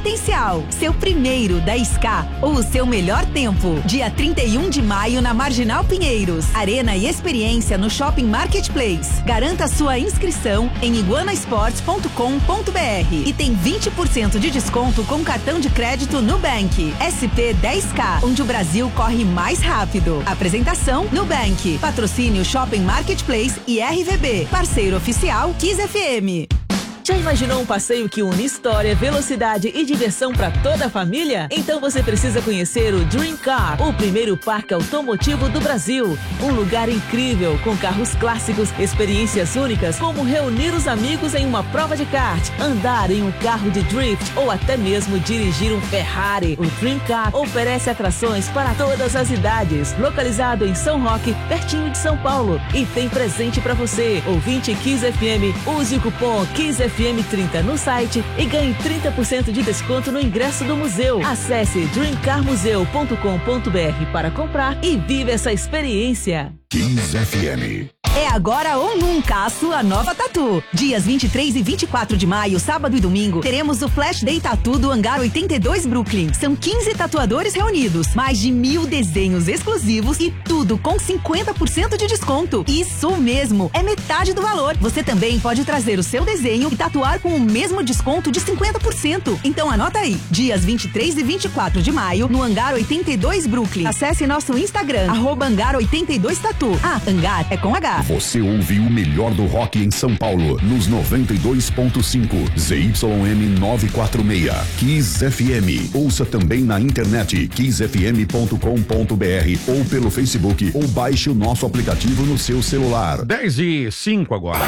Potencial, seu primeiro 10K ou o seu melhor tempo. Dia 31 de maio na Marginal Pinheiros. Arena e experiência no Shopping Marketplace. Garanta sua inscrição em iguanasports.com.br e tem 20% de desconto com cartão de crédito Nubank. SP 10K, onde o Brasil corre mais rápido. Apresentação Nubank. Patrocínio Shopping Marketplace e RVB. Parceiro oficial Kiss FM. Já imaginou um passeio que une história, velocidade e diversão para toda a família? Então você precisa conhecer o Dream Car, o primeiro parque automotivo do Brasil. Um lugar incrível, com carros clássicos, experiências únicas, como reunir os amigos em uma prova de kart, andar em um carro de drift ou até mesmo dirigir um Ferrari. O Dream Car oferece atrações para todas as idades. Localizado em São Roque, pertinho de São Paulo. E tem presente para você. Ouvinte Kiss FM, use o cupom Kiss FM 30 no site e ganhe 30% de desconto no ingresso do museu. Acesse dreamcarmuseu.com.br para comprar e vive essa experiência. Kiss FM. É agora ou nunca a sua nova Tatu. Dias 23 e 24 de maio, sábado e domingo, teremos o Flash Day Tatu do Hangar 82 Brooklyn. São 15 tatuadores reunidos, mais de 1000 desenhos exclusivos e tudo com 50% de desconto. Isso mesmo, é metade do valor. Você também pode trazer o seu desenho e tatuar com o mesmo desconto de 50%. Então anota aí, dias 23 e 24 de maio, no Hangar 82 Brooklyn. Acesse nosso Instagram, @Hangar82Tatu. Hangar é com H. Você ouve o melhor do rock em São Paulo, nos 92.5, ZYM 946, Kiss FM. Ouça também na internet, kissfm.com.br ou pelo Facebook, ou baixe o nosso aplicativo no seu celular. 10:05 agora.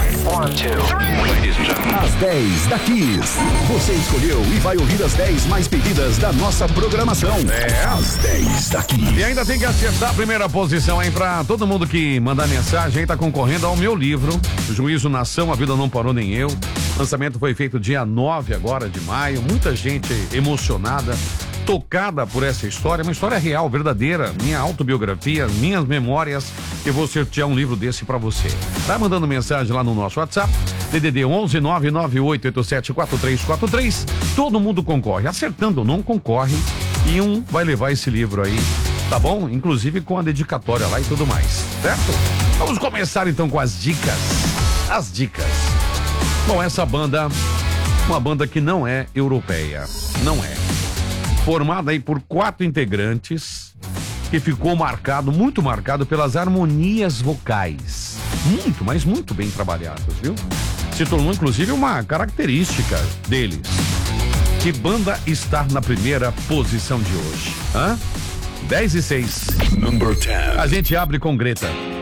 As 10 da Kiss. Você escolheu e vai ouvir as 10 mais pedidas da nossa programação. As 10 da Kiss. E ainda tem que acertar a primeira posição, hein? Pra todo mundo que mandar mensagem, hein? Tá concorrendo ao meu livro, Juízo Nação, A Vida Não Parou Nem Eu. O lançamento foi feito dia 9 agora de maio. Muita gente emocionada, tocada por essa história, uma história real, verdadeira, minha autobiografia, minhas memórias. Eu vou sortear um livro desse pra você. Tá mandando mensagem lá no nosso WhatsApp, DDD 11 99887 4343. Todo mundo concorre, acertando ou não concorre, e um vai levar esse livro aí, tá bom? Inclusive com a dedicatória lá e tudo mais, certo? Vamos começar então com as dicas. As dicas. Bom, essa banda, uma banda que não é europeia, não é. Formada aí por 4 integrantes, que ficou marcado, muito marcado pelas harmonias vocais. Muito, mas muito bem trabalhadas, viu? Se tornou inclusive uma característica deles. Que banda está na primeira posição de hoje? 10:06. Number 10. A gente abre com Greta.